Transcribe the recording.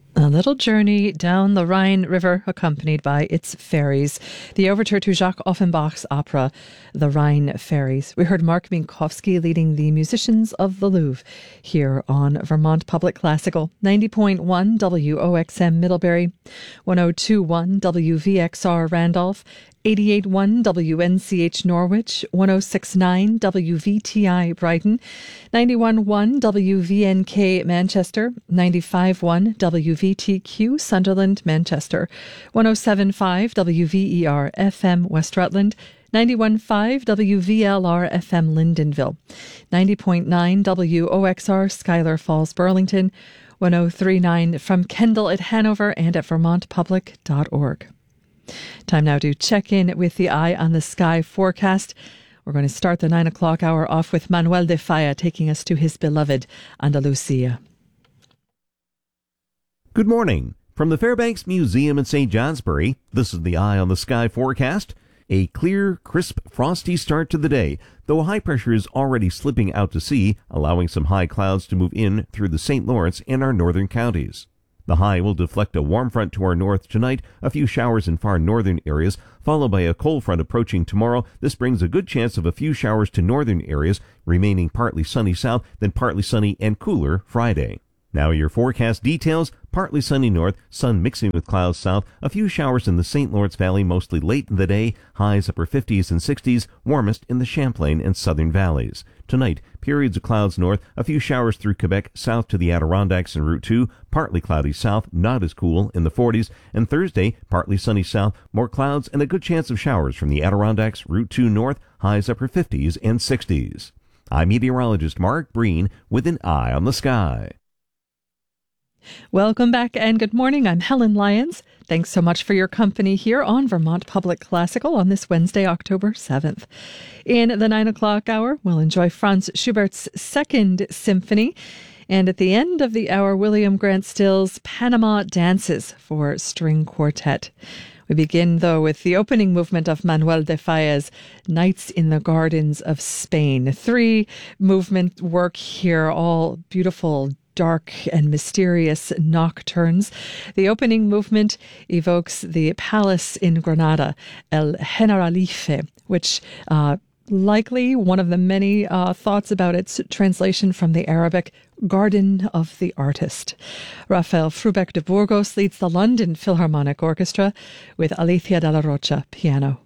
A little journey down the Rhine River accompanied by its ferries. The overture to Jacques Offenbach's opera, The Rhine Ferries. We heard Mark Minkowski leading the musicians of the Louvre here on Vermont Public Classical. 90.1 WOXM Middlebury, 102.1 WVXR Randolph, 88.1 WNCH Norwich, 106.9 WVTI Brighton, 91.1 WVNK Manchester, 95.1 WVTQ Sunderland Manchester, 107.5 WVER FM West Rutland, 91.5 WVLR FM Lyndonville, 90.9 WOXR Schuyler Falls Burlington, 103.9 from Kendall at Hanover and at vermontpublic.org. Time now to check in with the Eye on the Sky forecast. We're going to start the 9 o'clock hour off with Manuel de Falla taking us to his beloved Andalusia. Good morning. From the Fairbanks Museum in St. Johnsbury, this is the Eye on the Sky forecast. A clear, crisp, frosty start to the day, though high pressure is already slipping out to sea, allowing some high clouds to move in through the St. Lawrence and our northern counties. The high will deflect a warm front to our north tonight, a few showers in far northern areas, followed by a cold front approaching tomorrow. This brings a good chance of a few showers to northern areas, remaining partly sunny south, then partly sunny and cooler Friday. Now your forecast details: partly sunny north, sun mixing with clouds south, a few showers in the St. Lawrence Valley mostly late in the day, highs upper 50s and 60s, warmest in the Champlain and southern valleys. Tonight, periods of clouds north, a few showers through Quebec south to the Adirondacks and Route 2, partly cloudy south, not as cool in the 40s, and Thursday, partly sunny south, more clouds and a good chance of showers from the Adirondacks, Route 2 north, highs upper 50s and 60s. I'm meteorologist Mark Breen with an Eye on the Sky. Welcome back and good morning. I'm Helen Lyons. Thanks so much for your company here on Vermont Public Classical on this Wednesday, October 7th. In the 9 o'clock hour, we'll enjoy Franz Schubert's Second Symphony. And at the end of the hour, William Grant Still's Panama Dances for String Quartet. We begin, though, with the opening movement of Manuel de Falla's Nights in the Gardens of Spain. 3 movement work here, all beautiful, dark and mysterious nocturnes. The opening movement evokes the palace in Granada, El Generalife, which likely one of the many thoughts about its translation from the Arabic Garden of the Artist. Rafael Frubeck de Burgos leads the London Philharmonic Orchestra with Alicia de la Rocha piano.